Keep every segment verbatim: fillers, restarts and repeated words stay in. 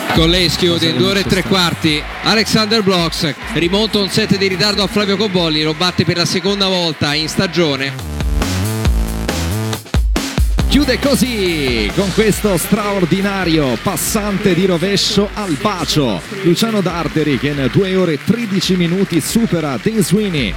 Con lei schiude in due ore e tre quarti. Alexander Blocks rimonta un set di ritardo a Flavio Cobolli, lo batte per la seconda volta in stagione. Chiude così con questo straordinario passante di rovescio al bacio Luciano Darderi, che in due ore e tredici minuti supera Dean Sweeney.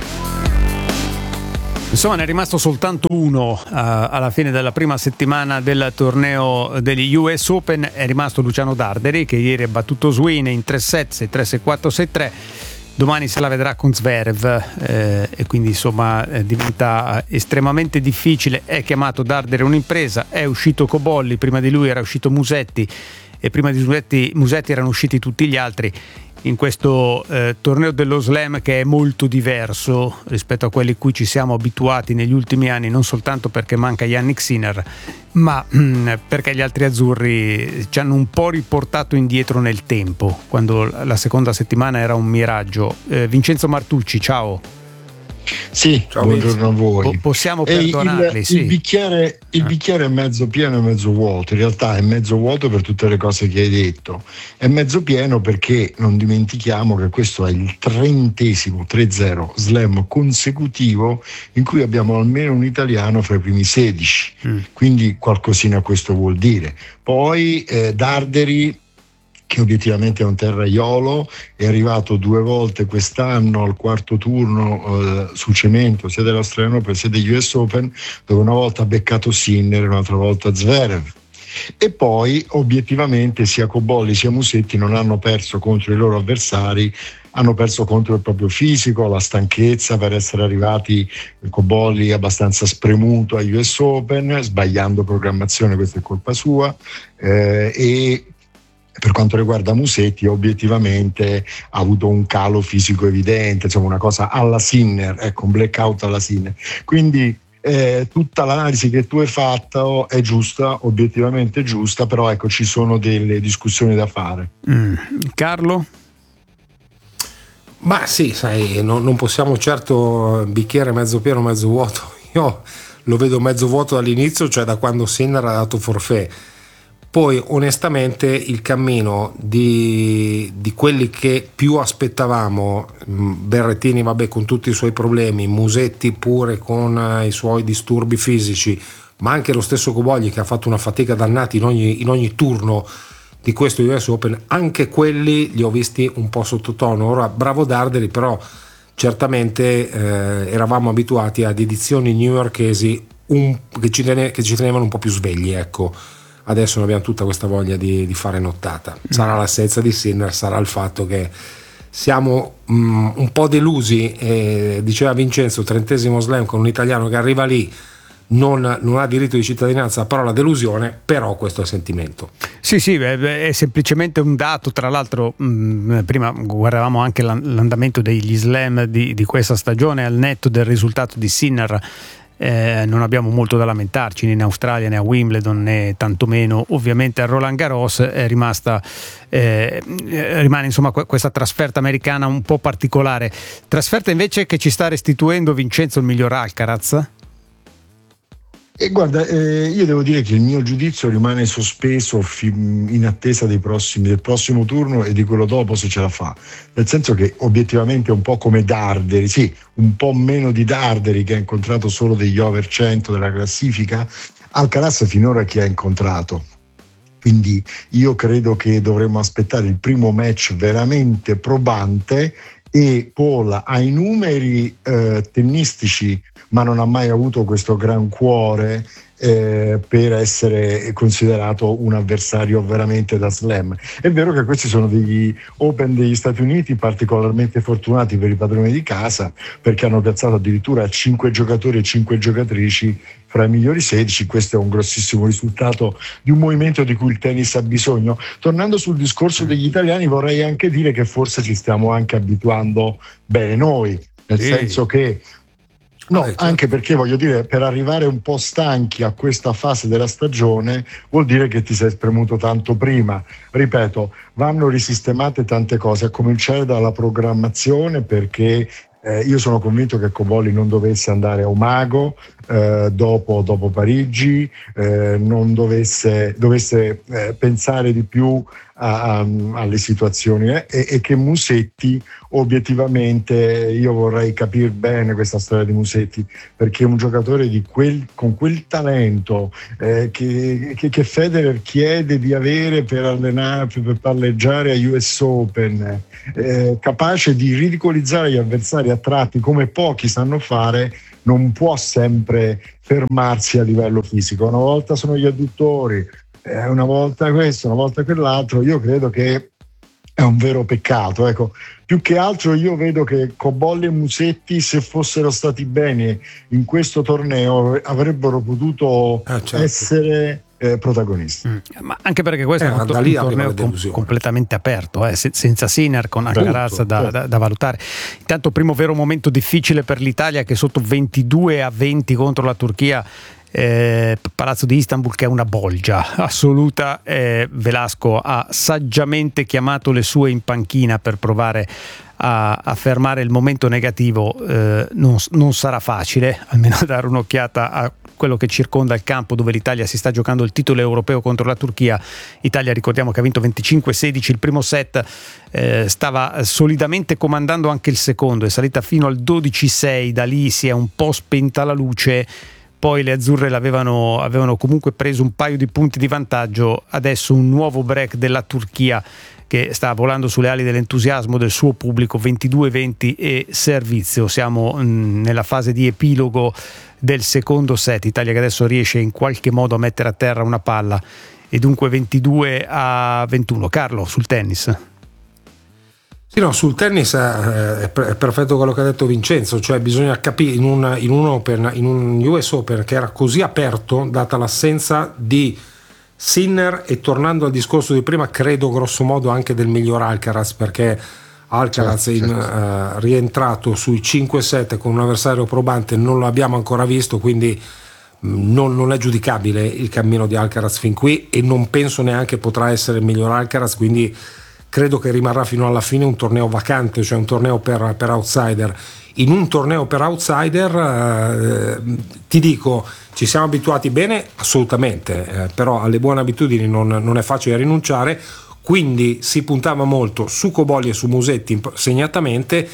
Insomma, ne è rimasto soltanto uno uh, alla fine della prima settimana del torneo degli U S Open. È rimasto Luciano Darderi, che ieri ha battuto Sweeney in tre set, sei tre, sei quattro, sei tre. Domani se la vedrà con Zverev, eh, e quindi insomma eh, diventa estremamente difficile. È chiamato Darderi un'impresa, è uscito Cobolli, prima di lui era uscito Musetti e prima di Musetti, Musetti erano usciti tutti gli altri in questo eh, torneo dello Slam, che è molto diverso rispetto a quelli a cui ci siamo abituati negli ultimi anni, non soltanto perché manca Jannik Sinner, ma mh, perché gli altri azzurri ci hanno un po' riportato indietro nel tempo, quando la seconda settimana era un miraggio. eh, Vincenzo Martucci, ciao. Sì, ciao, buongiorno a voi. Po- possiamo perdonarli, il, sì. il, bicchiere, il bicchiere è mezzo pieno e mezzo vuoto. In realtà è mezzo vuoto per tutte le cose che hai detto, è mezzo pieno perché non dimentichiamo che questo è il trentesimo tre zero slam consecutivo in cui abbiamo almeno un italiano fra i primi sedici, mm. quindi qualcosina questo vuol dire. Poi eh, Darderi, che obiettivamente è un terraiolo, è arrivato due volte quest'anno al quarto turno eh, su cemento, sia dell'Australian Open sia degli U S Open, dove una volta ha beccato Sinner e un'altra volta Zverev. E poi obiettivamente sia Cobolli sia Musetti non hanno perso contro i loro avversari, hanno perso contro il proprio fisico, la stanchezza per essere arrivati. Cobolli abbastanza spremuto agli U S Open, sbagliando programmazione, questa è colpa sua, eh, e per quanto riguarda Musetti obiettivamente ha avuto un calo fisico evidente, insomma una cosa alla Sinner, ecco, un blackout alla Sinner. Quindi eh, tutta l'analisi che tu hai fatto è giusta, obiettivamente giusta, però ecco, ci sono delle discussioni da fare. Mm. Carlo? Ma sì, sai, no, non possiamo certo bicchiere mezzo pieno mezzo vuoto. Io lo vedo mezzo vuoto dall'inizio, cioè da quando Sinner ha dato forfait. Poi onestamente il cammino di, di quelli che più aspettavamo, Berrettini vabbè con tutti i suoi problemi, Musetti pure con i suoi disturbi fisici, ma anche lo stesso Cobolli che ha fatto una fatica dannata in ogni, in ogni turno di questo U S Open, anche quelli li ho visti un po' sottotono. Ora bravo Darderi, però certamente eh, eravamo abituati ad edizioni newyorkesi un, che, ci tene, che ci tenevano un po' più svegli, ecco. Adesso non abbiamo tutta questa voglia di, di fare nottata. Sarà l'assenza di Sinner, sarà il fatto che siamo mm, un po' delusi, e diceva Vincenzo, trentesimo slam con un italiano che arriva lì, non, non ha diritto di cittadinanza, però la delusione, però questo è il sentimento. Sì, sì, è semplicemente un dato. Tra l'altro mh, prima guardavamo anche l'andamento degli slam di, di questa stagione, al netto del risultato di Sinner. Eh, non abbiamo molto da lamentarci né in Australia né a Wimbledon né tantomeno ovviamente a Roland Garros. È rimasta eh, rimane insomma questa trasferta americana un po' particolare, trasferta invece che ci sta restituendo, Vincenzo, il miglior Alcaraz. E guarda, eh, io devo dire che il mio giudizio rimane sospeso fi- in attesa dei prossimi, del prossimo turno e di quello dopo, se ce la fa, nel senso che obiettivamente è un po' come Darderi, sì, un po' meno di Darderi che ha incontrato solo degli over cento della classifica. Alcaraz finora chi ha incontrato, quindi io credo che dovremmo aspettare il primo match veramente probante. E Paul ha i numeri eh, tennistici, ma non ha mai avuto questo gran cuore eh, per essere considerato un avversario veramente da slam. È vero che questi sono degli Open degli Stati Uniti particolarmente fortunati per i padroni di casa, perché hanno piazzato addirittura cinque giocatori e cinque giocatrici fra i migliori sedici. Questo è un grossissimo risultato di un movimento di cui il tennis ha bisogno. Tornando sul discorso degli italiani, vorrei anche dire che forse ci stiamo anche abituando bene noi, nel sì. senso che no, anche perché voglio dire, per arrivare un po' stanchi a questa fase della stagione vuol dire che ti sei spremuto tanto prima. Ripeto, vanno risistemate tante cose, a cominciare dalla programmazione, perché Eh, io sono convinto che Cobolli non dovesse andare a Umago eh, dopo, dopo Parigi, eh, non dovesse, dovesse eh, pensare di più a, a, alle situazioni eh, e, e che Musetti, obiettivamente, io vorrei capire bene questa storia di Musetti, perché un giocatore di quel, con quel talento eh, che, che, che Federer chiede di avere per allenare, per palleggiare a U S Open, eh, capace di ridicolizzare gli avversari a tratti come pochi sanno fare, non può sempre fermarsi a livello fisico. Una volta sono gli adduttori, eh, una volta questo, una volta quell'altro. Io credo che è un vero peccato, ecco. Più che altro io vedo che Cobolli e Musetti, se fossero stati bene in questo torneo, avrebbero potuto ah, certo. essere eh, protagonisti. Mm. Ma anche perché questo eh, è un, to- un torneo com- completamente aperto, eh, se- senza Sinner, con Alcaraz da, certo. da, da valutare. Intanto primo vero momento difficile per l'Italia, che sotto ventidue a venti contro la Turchia, Eh, Palazzo di Istanbul, che è una bolgia assoluta. eh, Velasco ha saggiamente chiamato le sue in panchina per provare a, a fermare il momento negativo. eh, non, non sarà facile, almeno dare un'occhiata a quello che circonda il campo dove l'Italia si sta giocando il titolo europeo contro la Turchia. Italia, ricordiamo che ha vinto venticinque a sedici il primo set, eh, stava solidamente comandando anche il secondo, è salita fino al dodici a sei, da lì si è un po' spenta la luce. Poi le azzurre l'avevano avevano comunque preso un paio di punti di vantaggio. Adesso un nuovo break della Turchia, che sta volando sulle ali dell'entusiasmo del suo pubblico, ventidue a venti e servizio. Siamo mh, nella fase di epilogo del secondo set. Italia che adesso riesce in qualche modo a mettere a terra una palla, e dunque ventidue a ventuno. Carlo, sul tennis. Sì, no, sul tennis è perfetto quello che ha detto Vincenzo, cioè bisogna capire in un, in un Open, in un U S Open che era così aperto, data l'assenza di Sinner, e tornando al discorso di prima, credo grosso modo anche del miglior Alcaraz, perché Alcaraz è certo, uh, rientrato sui cinque set con un avversario probante, non lo abbiamo ancora visto, quindi non, non è giudicabile il cammino di Alcaraz fin qui, e non penso neanche potrà essere il miglior Alcaraz, quindi credo che rimarrà fino alla fine un torneo vacante, cioè un torneo per, per outsider. In un torneo per outsider, eh, ti dico, ci siamo abituati bene? Assolutamente, eh, però alle buone abitudini non, non è facile rinunciare, quindi si puntava molto su Cobolli e su Musetti segnatamente,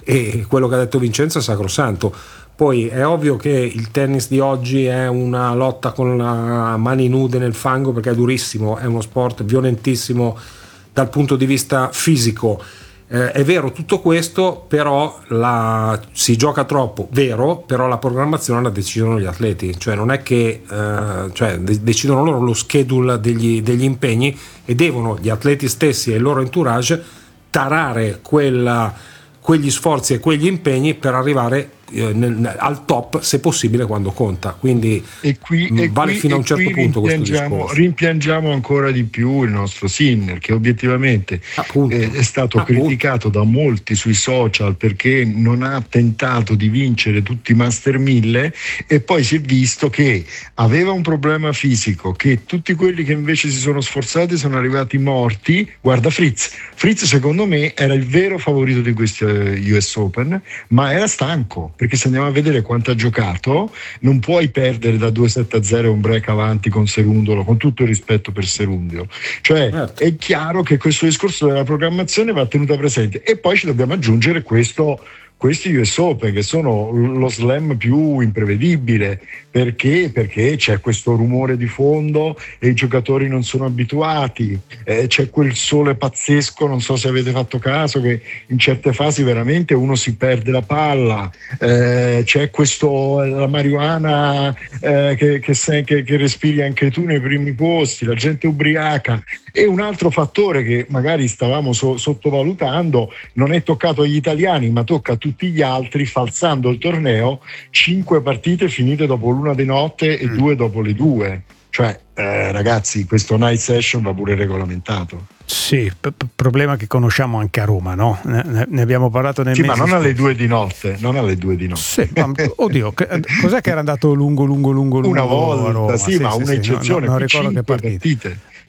e quello che ha detto Vincenzo è sacrosanto. Poi è ovvio che il tennis di oggi è una lotta con le mani nude nel fango, perché è durissimo, è uno sport violentissimo dal punto di vista fisico. Eh, è vero tutto questo, però la, si gioca troppo, vero, però la programmazione la decidono gli atleti, cioè non è che eh, cioè de- decidono loro lo schedule degli, degli impegni, e devono gli atleti stessi e il loro entourage tarare quella, quegli sforzi e quegli impegni per arrivare eh, nel, al top, se possibile, quando conta. Quindi e qui, mh, e vale qui, fino a un certo punto questo discorso. Rimpiangiamo ancora di più il nostro Sinner, che obiettivamente eh, è stato Appunto. criticato da molti sui social perché non ha tentato di vincere tutti i Master mille, e poi si è visto che aveva un problema fisico, che tutti quelli che invece si sono sforzati sono arrivati morti. Guarda Fritz, Fritz secondo me era il vero favorito di questi U S Open, ma era stanco, perché se andiamo a vedere quanto ha giocato, non puoi perdere da due sette a zero un break avanti con Serundolo, con tutto il rispetto per Serundolo. Cioè certo. È chiaro che questo discorso della programmazione va tenuta presente, e poi ci dobbiamo aggiungere questo questi U S Open, che sono lo slam più imprevedibile, perché perché c'è questo rumore di fondo e i giocatori non sono abituati, eh, c'è quel sole pazzesco, non so se avete fatto caso, che in certe fasi veramente uno si perde la palla, eh, c'è questo la marijuana eh, che, che, se, che, che respiri anche tu nei primi posti, la gente ubriaca. E un altro fattore che magari stavamo so, sottovalutando, non è toccato agli italiani ma tocca a tutti gli altri, falsando il torneo, cinque partite finite dopo l'una di notte e mm. due dopo le due. Cioè eh, ragazzi, questo night session va pure regolamentato. Sì, p- problema che conosciamo anche a Roma, no? Ne, ne abbiamo parlato nel sì, mese ma non scorso. alle due di notte, non alle due di notte. Sì, ma, oddio, che, cos'è che era andato lungo, lungo, lungo, lungo una volta, a Roma? sì, sì ma sì, un'eccezione, sì, no, non ricordo che partite. partite.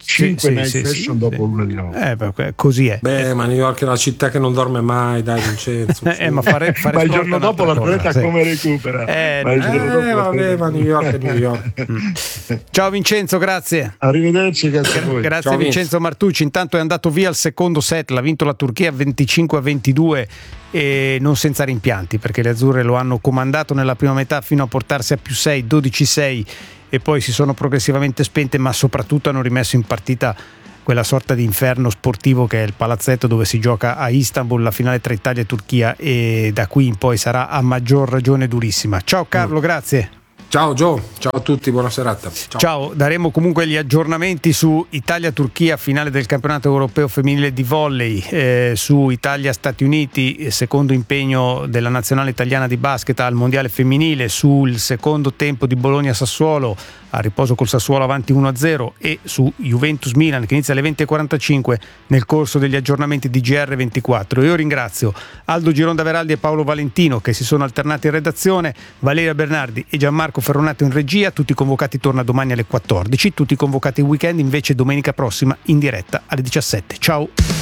cinque sì, night sì, session sì, dopo sì. l'una di notte. Eh, beh, così è. Beh, ma New York è una città che non dorme mai, dai Vincenzo. Eh, ma fare, fare Ma il sport giorno è un'altra dopo l'atleta cosa, sì. come recupera? Eh, Ma il giorno Eh, dopo vabbè, l'atleta- ma New York è New York. Ciao Vincenzo, grazie. Arrivederci, grazie a voi. Grazie Ciao, Vincenzo Martucci. Intanto è andato via il secondo set, l'ha vinto la Turchia venticinque a ventidue e non senza rimpianti, perché le azzurre lo hanno comandato nella prima metà fino a portarsi a più sei, dodici sei, e poi si sono progressivamente spente, ma soprattutto hanno rimesso in partita quella sorta di inferno sportivo che è il palazzetto dove si gioca a Istanbul la finale tra Italia e Turchia, e da qui in poi sarà a maggior ragione durissima. Ciao Carlo, grazie. Ciao Gio, ciao a tutti, buona serata. Ciao. Ciao, daremo comunque gli aggiornamenti su Italia-Turchia, finale del campionato europeo femminile di volley, eh, su Italia-Stati Uniti, secondo impegno della nazionale italiana di basket al mondiale femminile, sul secondo tempo di Bologna-Sassuolo, a riposo col Sassuolo avanti uno a zero, e su Juventus-Milan che inizia alle venti e quarantacinque nel corso degli aggiornamenti di G R ventiquattro. Io ringrazio Aldo Gironda Veraldi e Paolo Valentino che si sono alternati in redazione, Valeria Bernardi e Gianmarco Ferronato in regia. Tutti convocati torna domani alle quattordici, tutti convocati il weekend invece domenica prossima in diretta alle diciassette. Ciao!